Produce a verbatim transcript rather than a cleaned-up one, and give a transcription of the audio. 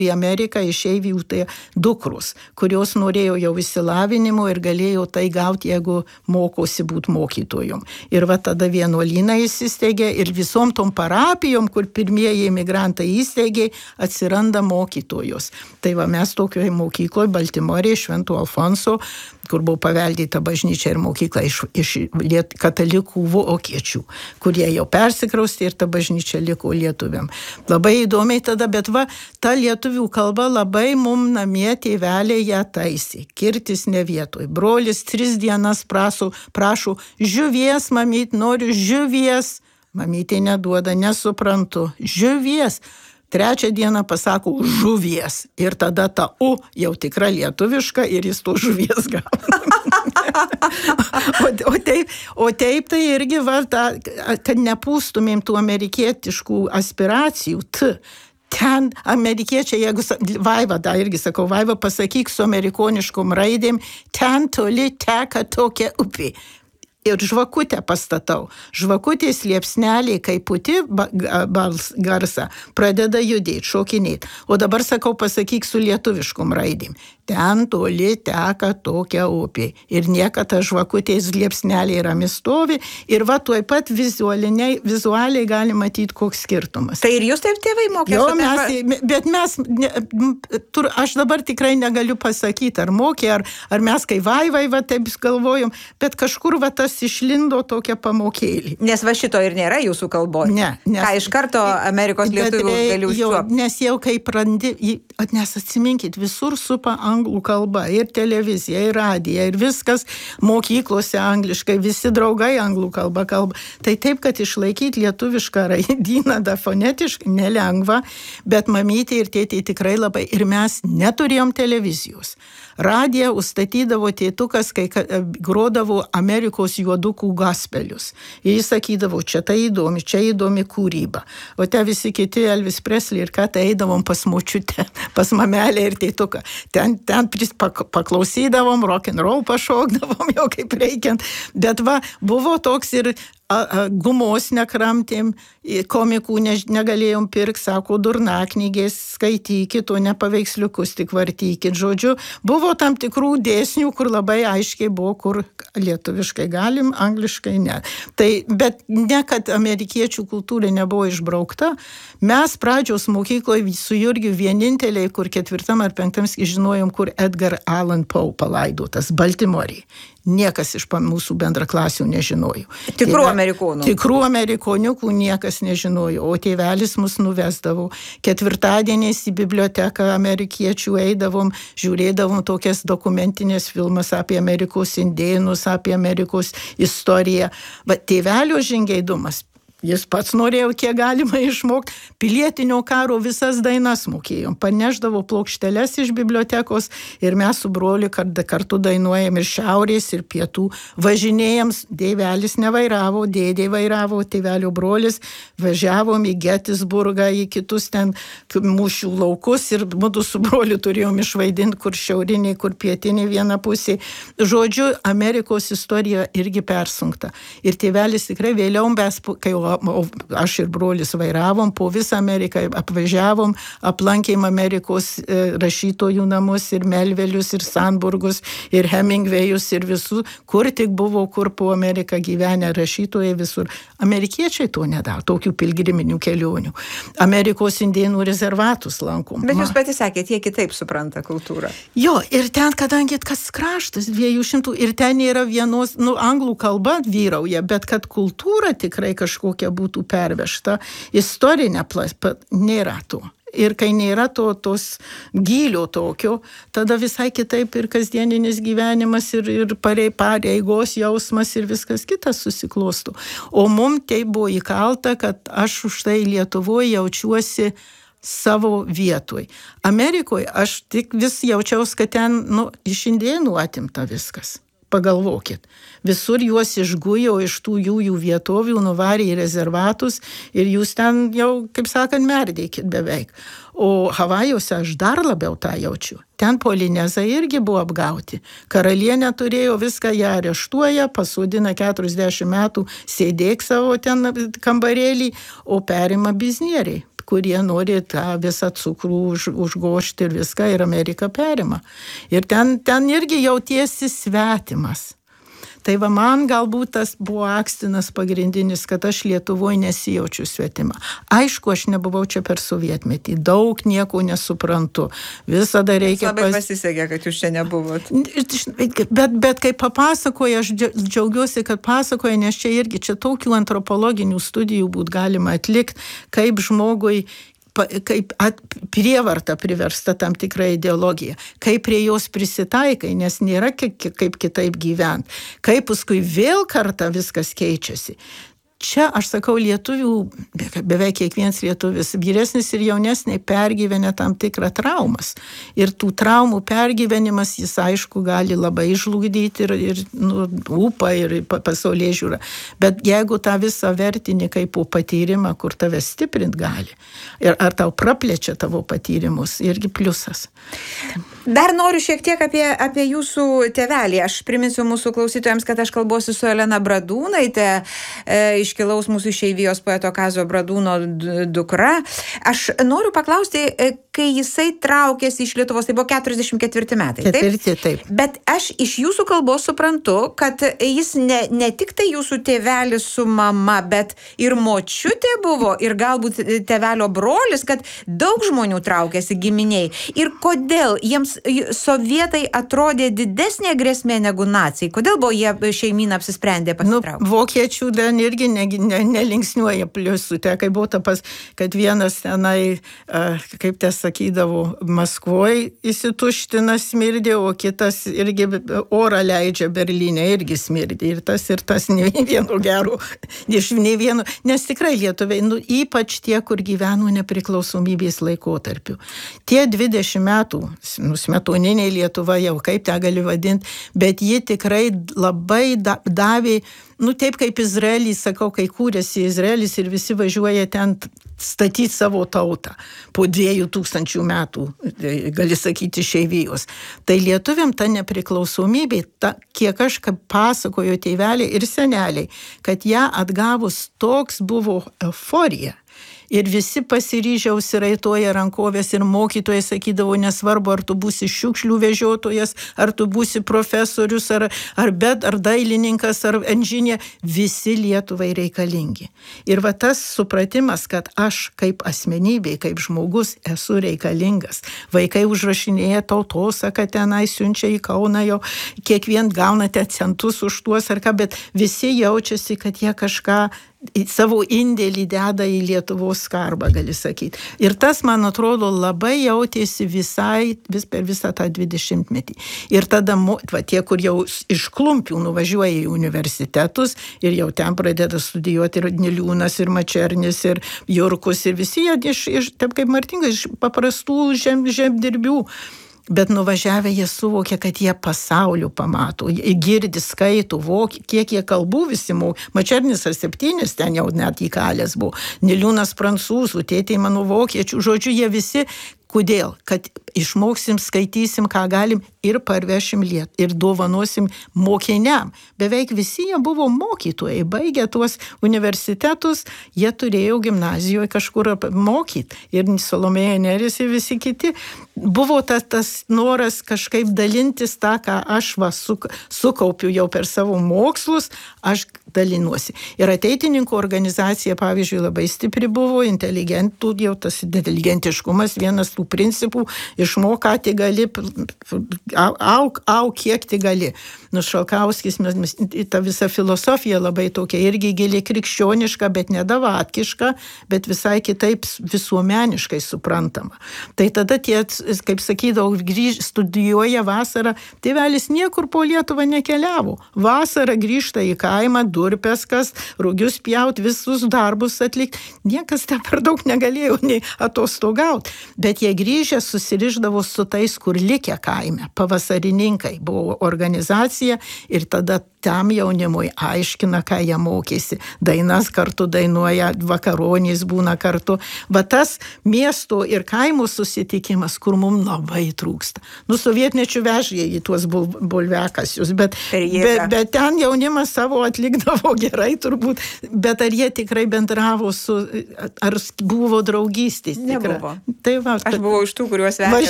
į Ameriką išeivių tai dukrus, kurios norėjo jau išsilavinimo ir galėjo tai gauti, jeigu mokosi būti mokytojom. Ir va tada vienuolyną įsisteigė ir visom tom parapijom, kur pirmieji imigrantai įsteigė, atsiranda mokytojos. Tai va mes tokioje mokykloje Baltimorėje, Švento Alfonso, kur buvo paveldėta bažnyčia ir mokykla iš, iš liet, katalikų vokiečių, kurie jau persikraustė ir ta bažnyčia liko lietuviam. Labai įdomiai tada, bet va, ta lietuvių kalba labai mum namie tėveliai ją taisė. Kirtis ne vietoj. Brolis tris dienas prašo, prašo žuvies, mamyt, noriu žuvies. Mamytė neduoda, nesuprantu. Žuvies. Trečią dieną pasako žuvies. Ir tada ta U jau tikra lietuviška ir jis to žuvies gauna. o, o, taip, o taip tai irgi va, ta, kad nepūstumėm tų amerikietiškų aspiracijų. T. Ten amerikiečiai, jeigu Vaiva, da irgi sakau, Vaiva, pasakyk su amerikoniškom raidėm, ten toli teka tokia upė. Ir žvakutę pastatau. Žvakutės liepsneliai, kai puti bals garsą, pradeda judėti, šokinėti. O dabar sakau, pasakyk su lietuviškom raidėm. Ten toli teka tokia upė. Ir niekada ta žvakutės liepsneliai rami stovi. Ir va, tuoj pat vizualiai, vizualiai gali matyti, koks skirtumas. Tai ir jūs taip tėvai mokėsi? Jo, mes, bet mes, ne, tur, aš dabar tikrai negaliu pasakyti, ar mokė, ar, ar mes kai vaivai, va, taip galvojom, bet kažkur va tas išlindo tokia pamokėlį. Nes va šito ir nėra jūsų kalbos. Ne. Nes, ką iš karto Amerikos lietuvių gali užčiuopti? Nes jau kai prandi, nes atsiminkit, visur supa anglų kalba, ir televizija, ir radija, ir viskas mokyklose angliškai, visi draugai anglų kalba kalba. Tai taip, kad išlaikyti lietuvišką raidyną, da fonetiškai, nelengva, bet mamytė ir tėtė tikrai labai, ir mes neturėjom televizijos. Radiją užstatydavo tėtukas, kai grodavo Amerikos juodukų gospelius. Ir jis sakydavo, čia tai įdomi, čia įdomi kūryba. O te visi kiti Elvis Presley ir ką tai eidavom pas močiutę, pas mamelę ir tėtuką. Ten, ten paklausydavom, rock and roll pašokdavom jau kaip reikiant. Bet va, buvo toks ir a, a, gumos nekramtėm, komikų ne, negalėjom pirkti, sako, durnaknygės, skaitykit, o ne paveiksliukus tik vartykit. Žodžiu, buvo tam tikrų dėsnių, kur labai aiškiai buvo, kur lietuviškai galim, angliškai ne. Tai, bet ne, kad amerikiečių kultūra nebuvo išbraukta. Mes pradžios mokykloje su Jurgiu vieninteliai, kur ketvirtam ar penktam žinojom, kur Edgar Allan Poe palaidotas, Baltimorėje. Niekas iš mūsų bendraklasių nežinojo. Tikrų amerikonų. Tikrų amerikoniukų niekas nežinojo, o tėvelis mus nuvesdavo. Ketvirtadieniais į biblioteką amerikiečių eidavom, žiūrėdavom tokias dokumentinės filmas apie Amerikos indėnus, apie Amerikos istoriją. Va, tėvelio žingeidumas. Jis pats norėjo, kiek galima išmokti. Pilietinio karo visas dainas mokėjom. Paneždavo plokšteles iš bibliotekos ir mes su broliu kartu dainuojam ir šiaurės, ir pietų. Važinėjams, dėvelis nevairavo, dėdė vairavo, tėvelio brolis. Važiavom į Getisburgą, į kitus ten mūšių laukus ir mudu su broliu turėjom išvaidinti, kur šiaurinė, kur pietinė viena pusė. Žodžiu, Amerikos istorija irgi persunkta. Ir tėvelis tikrai vėliau mes, kai aš ir brolis vairavom, po visą Ameriką apvažiavom, aplankėm Amerikos rašytojų namus ir Melvelius, ir Sandburgus, ir Hemingvėjus, ir visų, kur tik buvo, kur po Ameriką gyvenę rašytojai visur. Amerikiečiai to nedaro, tokių pilgriminių kelionių. Amerikos indėnų rezervatus lankom. Bet jūs pati sakėt, jie kitaip supranta kultūrą. Jo, ir ten, kadangi kas kraštas dviejų šimtų, ir ten yra vienos, nu, anglų kalba vyrauja, bet kad kultūra tikrai kažkokia būtų pervežta, istorinė plaspa, nėra to. Ir kai nėra to, tos gylio tokio, tada visai kitaip ir kasdieninis gyvenimas, ir, ir pareigos jausmas, ir viskas kitas susiklosto. O mum tai buvo įkalta, kad aš už tai Lietuvoje jaučiuosi savo vietoj. Amerikoje aš tik vis jaučiaus, kad ten, nu, iš indėnų atimta viskas. Pagalvokit. Visur juos išgujo iš tų jų, jų vietovių, nuvarė į rezervatus ir jūs ten jau, kaip sakant, merdėkit beveik. O Havajuose aš dar labiau tą jaučiu. Ten polinezai irgi buvo apgauti. Karalienė turėjo viską, ją areštuoja, pasodina keturiasdešimt metų, sėdėk savo ten kambarėlį, o perima biznieriai. kurie nori tą visą cukrų už, užgošti ir viską, ir Amerika perima. Ir ten, ten irgi jautiesi svetimas. Tai va man galbūt tas buvo akstinas pagrindinis, kad aš Lietuvoje nesijaučiu svetima. Aišku, aš nebuvau čia per sovietmetį, daug nieko nesuprantu. Visada reikia... Jums labai pas... pasisekė, kad jūs čia nebuvot. Bet, bet kai papasakoja, aš džiaugiuosi, kad pasakoja, nes čia irgi čia tokių antropologinių studijų būt galima atlikti, kaip žmogui kaip at, prievarta priversta tam tikrą ideologiją, kaip prie jos prisitaikai, nes nėra kaip, kaip kitaip gyventi, kaip paskui vėl kartą viskas keičiasi. Čia, aš sakau, lietuvių, beveik kiekvienas lietuvis, vyresnis ir jaunesniai pergyvenę tam tikrą traumas. Ir tų traumų pergyvenimas, jis aišku, gali labai žlugdyti ir, ir nu, ūpą ir pasaulyje žiūrą. Bet jeigu tą visą vertinį kaip po patyrimą, kur tave stiprint gali, ir ar tau praplečia tavo patyrimus, irgi pliusas. Dar noriu šiek tiek apie, apie jūsų tėvelį. Aš priminsiu mūsų klausytojams, kad aš kalbuosi su Elena Bradūnaitė, e, iškilaus mūsų išeivijos poeto Kazio Bradūno dukra. Aš noriu paklausti, kai jisai traukėsi iš Lietuvos, tai buvo keturiasdešimt ketvirti metai. Ketvirti, taip? taip. Bet aš iš jūsų kalbos suprantu, kad jis ne, ne tik tai jūsų tėvelis su mama, bet ir močiutė buvo, ir galbūt tėvelio brolis, kad daug žmonių traukėsi giminiai. Ir kodėl jiems sovietai atrodė didesnė grėsmė negu nacijai? Kodėl buvo jie šeimyną apsisprendę pasitraukti? Nu, vokiečių ten irgi ne, ne, nelinksniuoja pliusų. Tai kai buvo tas, kad vienas tenai, kaip te sakydavo, Maskvoje įsituština smirdė, o kitas irgi orą leidžia Berlyne, irgi smirdė. Ir tas ir tas ne vieno gero, iš ne vieno. Nes tikrai lietuviai, nu, ypač tie, kur gyveno nepriklausomybės laikotarpiu. Tie dvidešimt metų, nu, smetoninė Lietuva jau, kaip tą gali vadinti, bet ji tikrai labai da, davė, nu taip kaip Izraelis, sakau, kai kūrėsi Izraelis ir visi važiuoja ten statyti savo tautą po dviejų tūkstančių metų, gali sakyti, išeivijos. Tai lietuviam ta nepriklausomybė, ta, kiek aš pasakojo tėveliai ir seneliai, kad ją atgavus toks buvo euforija. Ir visi pasiryžę užsiraitoja rankovės ir mokytojai sakydavo, nesvarbu, ar tu būsi šiukšlių vežiotojas, ar tu būsi profesorius, ar, ar bet, ar dailininkas, ar inžinė, visi Lietuvai reikalingi. Ir va tas supratimas, kad aš kaip asmenybė, kaip žmogus esu reikalingas. Vaikai užrašinėja tautosaką, tenai siunčia į Kauną, jau kiekvien gaunate centus už tuos ar ką, bet visi jaučiasi, kad jie kažką savo indėlį deda į Lietuvos skarbą, gali sakyti. Ir tas, man atrodo, labai jautėsi visai, vis per visą tą dvidešimtmetį. Ir tada, va, tie, kur jau iš klumpių nuvažiuoja į universitetus ir jau ten pradeda studijuoti ir Niliūnas, ir Mačernis, ir Jurkus, ir visi jie iš, iš taip kaip Martingas, iš paprastų žem, žemdirbių. Bet nuvažiavę jie suvokia, kad jie pasaulio pamato, girdi, skaito, vok, kiek jie kalbų visi mokė. Mačernis ar septynis ten jau net įkalęs buvo. Niliūnas prancūzų, tėtei mano vokiečių. Žodžiu, jie visi, kodėl? Kad išmoksim, skaitysim, ką galim ir parvešim Lietuvą. Ir dovanosim mokiniam. Beveik visi jie buvo mokytojai. Baigę tuos universitetus, jie turėjo gimnazijoje kažkur mokyti. Ir Salomėja Nėris ir visi kiti. Buvo tas, tas noras kažkaip dalintis tą, ką aš va, suk, sukaupiu jau per savo mokslus, aš dalinuosi. Ir ateitininkų organizacija, pavyzdžiui, labai stipri buvo, inteligentų, jau tas inteligentiškumas, vienas tų principų, išmok, ką tik gali, auk, auk, kiek tik gali. Nu, Šalkauskis, mes, mes, ta visa filosofija labai tokia irgi gili krikščioniška, bet nedavatkiška, bet visai kitaip visuomeniškai suprantama. Tai tada tie, kaip sakydavau, grįž, studijuoja vasarą, tėvelis niekur po Lietuvą nekeliavo. Vasarą grįžta į kaimą, durpes, kas, rugius pjaut, visus darbus atlikti. Niekas ten per daug negalėjo nei atostogauti. Bet jie grįžę susiriš sugrįždavo su tais, kur likę kaime. Pavasarininkai buvo organizacija ir tada tam jaunimui aiškina, ką jie mokėsi. Dainas kartu dainuoja, vakaronys būna kartu. Va tas miesto ir kaimo susitikimas, kur mums labai trūksta. Nu, sovietmečių vežė į tuos bul, bulvekasius, bet, bet, bet ten jaunimas savo atlikdavo gerai turbūt. Bet ar jie tikrai bendravo su, ar buvo draugystės? Nebuvo. Tai va, aš buvau iš tų, kuriuos vežė. Va